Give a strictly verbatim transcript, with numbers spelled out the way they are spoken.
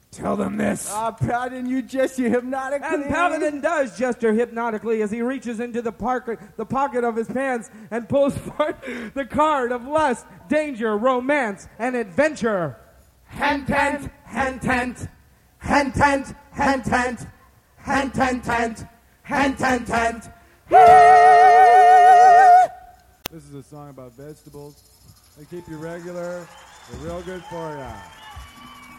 Tell them this. Ah, Paladin, you gesture hypnotically. And Paladin does gesture hypnotically as he reaches into the, pocket, the pocket of his pants and pulls forth the card of lust, danger, romance, and adventure. Hand tent, hand tent, hand tent, hand tent, hand tent, tent, hand tent, tent. This is a song about vegetables. They keep you regular. They're real good for you.